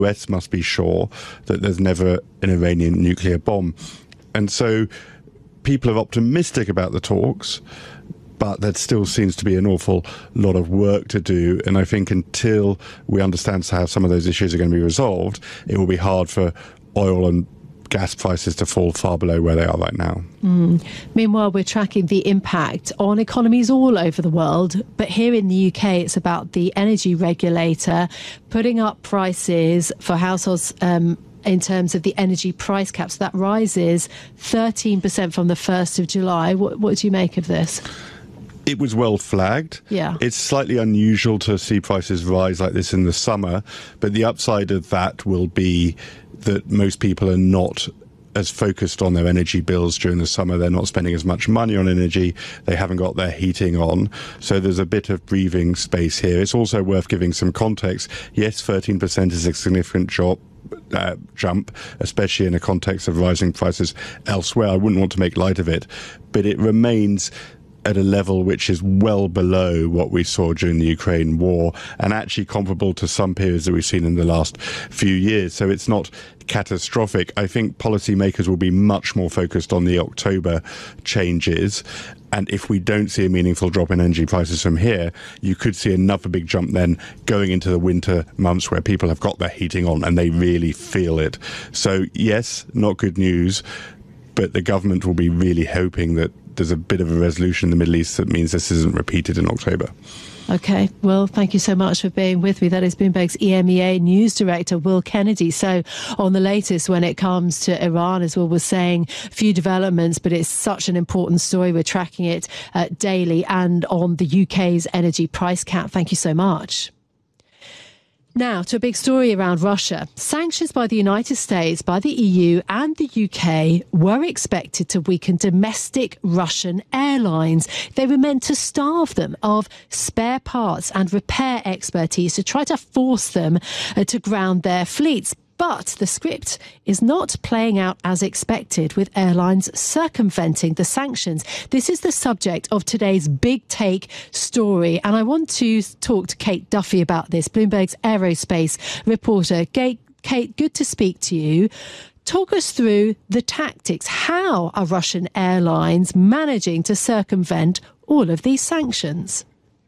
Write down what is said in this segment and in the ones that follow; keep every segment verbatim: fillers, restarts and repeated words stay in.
U S must be sure that there's never an Iranian nuclear bomb. And so people are optimistic about the talks, but there still seems to be an awful lot of work to do. And I think until we understand how some of those issues are going to be resolved, it will be hard for oil and gas prices to fall far below where they are right now. Mm. Meanwhile, we're tracking the impact on economies all over the world. But here in the U K, it's about the energy regulator putting up prices for households um, in terms of the energy price caps. That rises thirteen percent from the first of July. What, what do you make of this? It was well flagged. Yeah. It's slightly unusual to see prices rise like this in the summer, but the upside of that will be that most people are not as focused on their energy bills during the summer. They're not spending as much money on energy. They haven't got their heating on. So there's a bit of breathing space here. It's also worth giving some context. Yes, thirteen percent is a significant drop. Uh, jump, especially in a context of rising prices elsewhere. I wouldn't want to make light of it, but it remains at a level which is well below what we saw during the Ukraine war, and actually comparable to some periods that we've seen in the last few years. So it's not catastrophic. I think policymakers will be much more focused on the October changes. And if we don't see a meaningful drop in energy prices from here, you could see another big jump then going into the winter months where people have got their heating on and they really feel it. So yes, not good news, but the government will be really hoping that there's a bit of a resolution in the Middle East that means this isn't repeated in October. OK, well, thank you so much for being with me. That is Bloomberg's E M E A News Director, Will Kennedy. So on the latest when it comes to Iran, as Will was saying, few developments, but it's such an important story. We're tracking it uh, daily and on the U K's energy price cap. Thank you so much. Now, to a big story around Russia. Sanctions by the United States, by the E U and the U K were expected to weaken domestic Russian airlines. They were meant to starve them of spare parts and repair expertise to try to force them uh, to ground their fleets. But the script is not playing out as expected, with airlines circumventing the sanctions. This is the subject of today's Big Take story. And I want to talk to Kate Duffy about this, Bloomberg's aerospace reporter. Kate, Kate, good to speak to you. Talk us through the tactics. How are Russian airlines managing to circumvent all of these sanctions?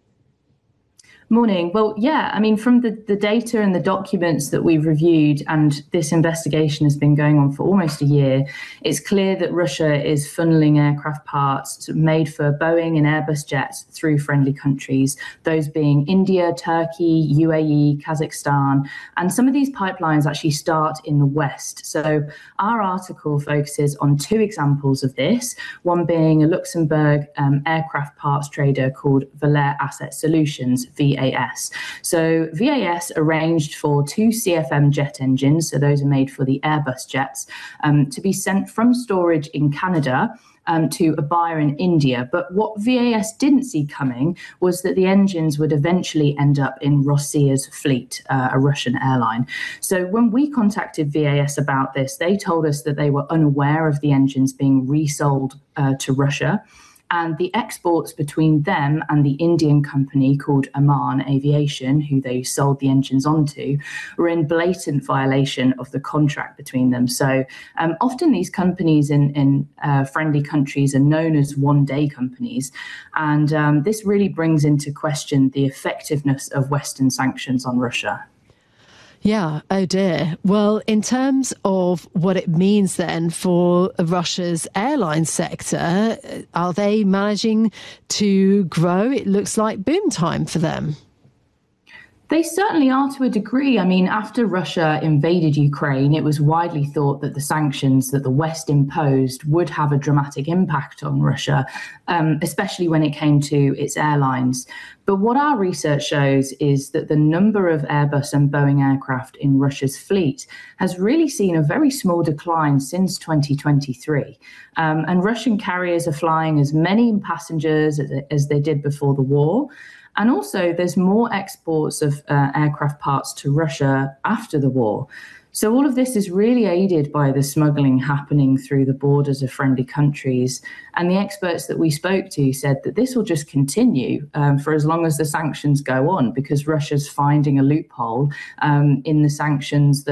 Morning. Well, yeah, I mean, from the, the data and the documents that we've reviewed, and this investigation has been going on for almost a year, it's clear that Russia is funneling aircraft parts made for Boeing and Airbus jets through friendly countries, those being India, Turkey, U A E, Kazakhstan. And some of these pipelines actually start in the West. So our article focuses on two examples of this, one being a Luxembourg um, aircraft parts trader called Valer Asset Solutions, V A S. So V A S arranged for two C F M jet engines, so those are made for the Airbus jets, um, to be sent from storage in Canada um, to a buyer in India. But what V A S didn't see coming was that the engines would eventually end up in Rossiya's fleet, uh, a Russian airline. So when we contacted V A S about this, they told us that they were unaware of the engines being resold uh, to Russia. And the exports between them and the Indian company called Aman Aviation, who they sold the engines onto, were in blatant violation of the contract between them. So um, often these companies in, in uh, friendly countries are known as one-day companies. And um, this really brings into question the effectiveness of Western sanctions on Russia. Yeah, oh dear. Well, in terms of what it means then for Russia's airline sector, are they managing to grow? It looks like boom time for them. They certainly are to a degree. I mean, after Russia invaded Ukraine, it was widely thought that the sanctions that the West imposed would have a dramatic impact on Russia, um, especially when it came to its airlines. But what our research shows is that the number of Airbus and Boeing aircraft in Russia's fleet has really seen a very small decline since twenty twenty-three. Um, and Russian carriers are flying as many passengers as, as they did before the war. And also, there's more exports of uh, aircraft parts to Russia after the war. So all of this is really aided by the smuggling happening through the borders of friendly countries. And the experts that we spoke to said that this will just continue um, for as long as the sanctions go on, because Russia's finding a loophole um, in the sanctions that